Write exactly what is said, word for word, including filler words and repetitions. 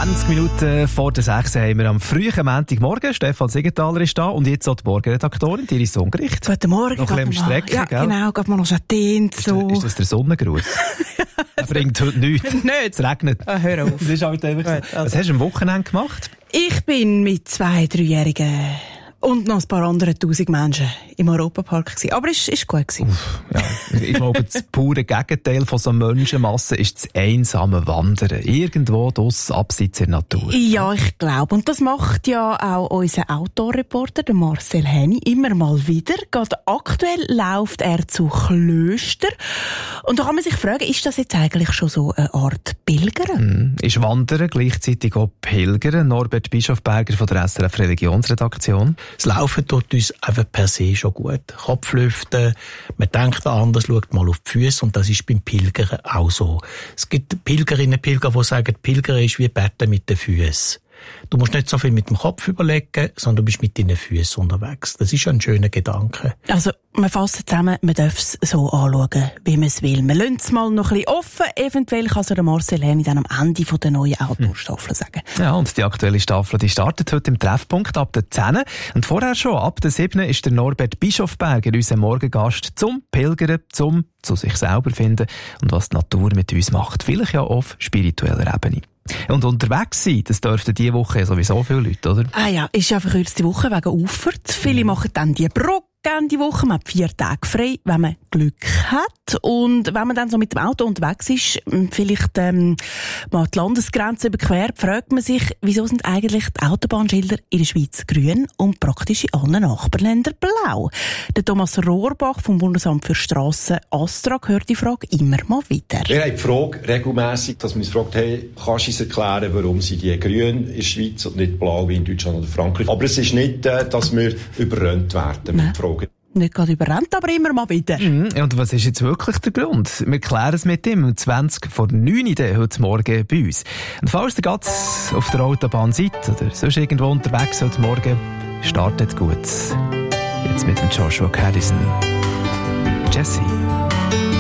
zwanzig Minuten vor der sechs haben wir am frühen Montagmorgen. Stefan Siegenthaler ist da und jetzt auch die Morgenredaktorin, Iris Ungericht. Guten Morgen. Noch ein bisschen am Strecken, ja, gell? Genau, geht man noch Schatten. So. Ist, ist das der Sonnengruß? Er bringt heute nichts. Nicht. Es regnet. Ah, hör auf. Das ist halt einfach so. Gut, also. Was hast du am Wochenende gemacht? Ich bin mit zwei, dreijährigen und noch ein paar anderen tausend Menschen im Europapark gewesen. Aber es war gut gewesen. Uff, ja. Ich glaube, das pure Gegenteil von so einer Menschenmasse ist das einsame Wandern. Irgendwo draussen abseits der Natur. Ja, ich glaube. Und das macht ja auch unser Outdoor-Reporter, der Marcel Henny, immer mal wieder. Gerade aktuell läuft er zu Klöster. Und da kann man sich fragen, ist das jetzt eigentlich schon so eine Art Pilgern? Mm, ist Wandern gleichzeitig auch Pilgern? Norbert Bischofberger von der S R F Religionsredaktion. Das Laufen tut uns einfach per se schon gut. Kopflüften, man denkt anders, schaut mal auf die Füße und das ist beim Pilgern auch so. Es gibt Pilgerinnen und Pilger, die sagen, Pilgern ist wie Betten mit den Füßen. Du musst nicht so viel mit dem Kopf überlegen, sondern du bist mit deinen Füßen unterwegs. Das ist ein schöner Gedanke. Also, wir fassen zusammen, man darf es so anschauen, wie man es will. Wir lassen es mal noch ein bisschen offen. Eventuell kann es der Marcel Henny dann am Ende der neuen Outdoor-Staffel sagen. Ja, und die aktuelle Staffel, die startet heute im Treffpunkt ab der zehn. Und vorher schon, ab der sieben ist der Norbert Bischofberger unser Morgengast zum Pilgern, zum zu sich selber finden und was die Natur mit uns macht. Vielleicht ja auf spiritueller Ebene. Und unterwegs sein, das dürften diese Woche sowieso viele Leute, oder? Ah ja, ist ja verkürzte Woche wegen Auffahrt. Viele machen dann die Brücke die Woche. Man hat vier Tage frei, wenn man Glück hat. Und wenn man dann so mit dem Auto unterwegs ist, vielleicht ähm, mal die Landesgrenze überquert, fragt man sich, wieso sind eigentlich die Autobahnschilder in der Schweiz grün und praktisch in allen Nachbarländern blau? Der Thomas Rohrbach vom Bundesamt für Strassen ASTRA hört die Frage immer mal wieder. Wir haben die Frage regelmässig, dass man uns fragt, hey, kannst du uns erklären, warum sind die grün in der Schweiz und nicht blau wie in Deutschland oder Frankreich? Aber es ist nicht, äh, dass wir überrannt werden mit Fragen. Nicht gerade überrannt, aber immer mal wieder. Mhm. Und was ist jetzt wirklich der Grund? Wir klären es mit ihm um zwanzig vor neun Uhr heute Morgen bei uns. Und falls ihr gerade auf der Autobahn seid oder sonst irgendwo unterwegs heute Morgen, startet gut. Jetzt mit dem Joshua Caddison. Jesse.